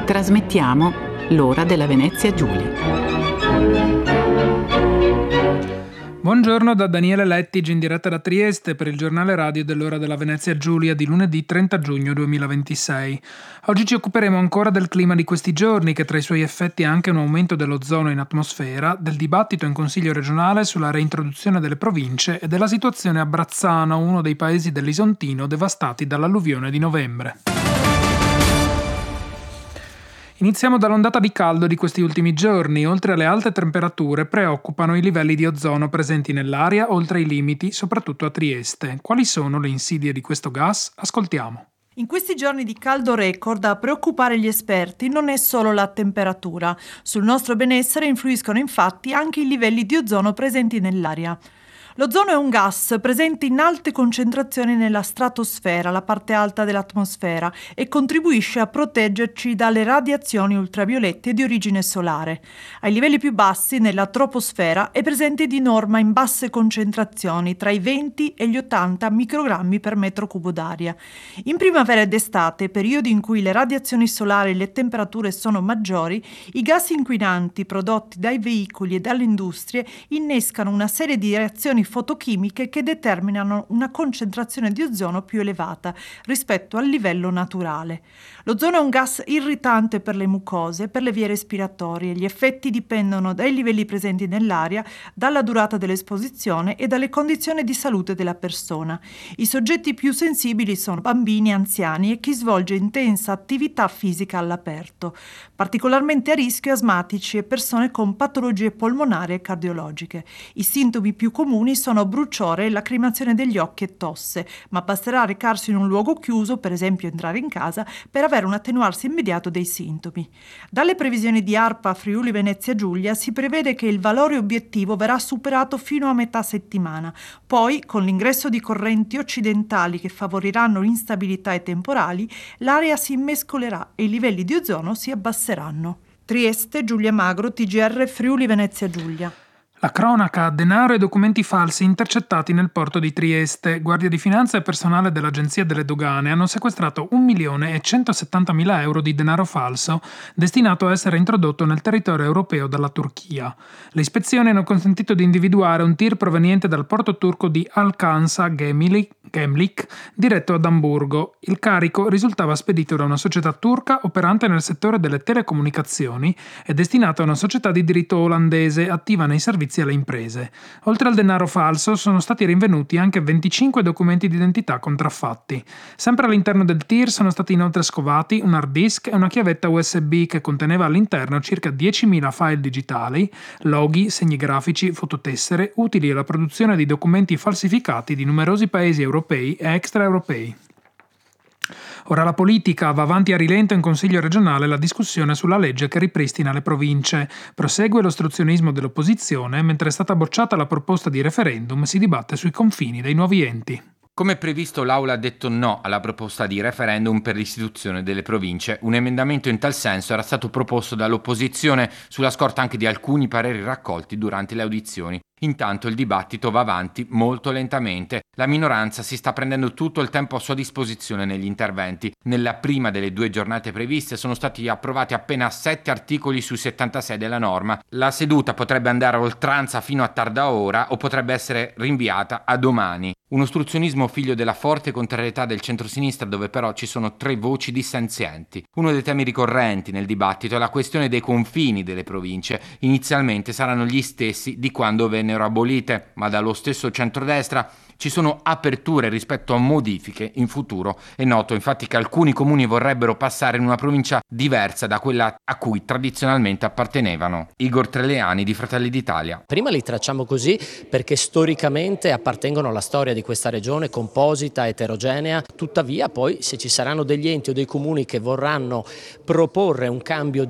Trasmettiamo l'ora della Venezia Giulia. Buongiorno da Daniele Lettig in diretta da Trieste per il giornale radio dell'ora della Venezia Giulia di lunedì 30 giugno 2026. Oggi ci occuperemo ancora del clima di questi giorni, che tra i suoi effetti ha anche un aumento dell'ozono in atmosfera, del dibattito in Consiglio regionale sulla reintroduzione delle province e della situazione a Brazzano, uno dei paesi dell'Isontino devastati dall'alluvione di novembre. Iniziamo dall'ondata di caldo di questi ultimi giorni. Oltre alle alte temperature, preoccupano i livelli di ozono presenti nell'aria oltre i limiti, soprattutto a Trieste. Quali sono le insidie di questo gas? Ascoltiamo. In questi giorni di caldo record a preoccupare gli esperti non è solo la temperatura. Sul nostro benessere influiscono infatti anche i livelli di ozono presenti nell'aria. L'ozono è un gas presente in alte concentrazioni nella stratosfera, la parte alta dell'atmosfera, e contribuisce a proteggerci dalle radiazioni ultraviolette di origine solare. Ai livelli più bassi, nella troposfera, è presente di norma in basse concentrazioni, tra i 20 e gli 80 microgrammi per metro cubo d'aria. In primavera ed estate, periodi in cui le radiazioni solari e le temperature sono maggiori, i gas inquinanti prodotti dai veicoli e dalle industrie innescano una serie di reazioni fotochimiche che determinano una concentrazione di ozono più elevata rispetto al livello naturale. L'ozono è un gas irritante per le mucose e per le vie respiratorie. Gli effetti dipendono dai livelli presenti nell'aria, dalla durata dell'esposizione e dalle condizioni di salute della persona. I soggetti più sensibili sono bambini, anziani e chi svolge intensa attività fisica all'aperto. Particolarmente a rischio asmatici e persone con patologie polmonari e cardiologiche. I sintomi più comuni sono bruciore, lacrimazione degli occhi e tosse, ma basterà recarsi in un luogo chiuso, per esempio entrare in casa, per avere un attenuarsi immediato dei sintomi. Dalle previsioni di ARPA Friuli Venezia Giulia si prevede che il valore obiettivo verrà superato fino a metà settimana. Poi, con l'ingresso di correnti occidentali che favoriranno instabilità e temporali, l'area si immescolerà e i livelli di ozono si abbasseranno. Trieste, Giulia Magro, TGR Friuli Venezia Giulia. La cronaca, denaro e documenti falsi intercettati nel porto di Trieste. Guardia di Finanza e personale dell'Agenzia delle Dogane hanno sequestrato 1.170.000 euro di denaro falso destinato a essere introdotto nel territorio europeo dalla Turchia. Le ispezioni hanno consentito di individuare un tir proveniente dal porto turco di Alkansa Gemlik, diretto ad Amburgo. Il carico risultava spedito da una società turca operante nel settore delle telecomunicazioni e destinato a una società di diritto olandese attiva nei servizi alle imprese. Oltre al denaro falso sono stati rinvenuti anche 25 documenti di identità contraffatti. Sempre all'interno del tir sono stati inoltre scovati un hard disk e una chiavetta USB che conteneva all'interno circa 10.000 file digitali, loghi, segni grafici, fototessere utili alla produzione di documenti falsificati di numerosi paesi europei e extraeuropei. Ora la politica. Va avanti a rilento in Consiglio regionale la discussione sulla legge che ripristina le province. Prosegue l'ostruzionismo dell'opposizione, mentre è stata bocciata la proposta di referendum, si dibatte sui confini dei nuovi enti. Come previsto, l'Aula ha detto no alla proposta di referendum per l'istituzione delle province. Un emendamento in tal senso era stato proposto dall'opposizione sulla scorta anche di alcuni pareri raccolti durante le audizioni. Intanto il dibattito va avanti molto lentamente. La minoranza si sta prendendo tutto il tempo a sua disposizione negli interventi. Nella prima delle 2 giornate previste sono stati approvati appena 7 articoli sui 76 della norma. La seduta potrebbe andare a oltranza fino a tarda ora o potrebbe essere rinviata a domani. Un ostruzionismo figlio della forte contrarietà del centrosinistra, dove però ci sono 3 voci dissenzienti. Uno dei temi ricorrenti nel dibattito è la questione dei confini delle province. Inizialmente saranno gli stessi di quando vennero abolite, ma dallo stesso centrodestra ci sono aperture rispetto a modifiche in futuro. È noto infatti che alcuni comuni vorrebbero passare in una provincia diversa da quella a cui tradizionalmente appartenevano. Igor Treleani di Fratelli d'Italia. Prima li tracciamo così perché storicamente appartengono alla storia di questa regione composita, eterogenea. Tuttavia poi se ci saranno degli enti o dei comuni che vorranno proporre un cambio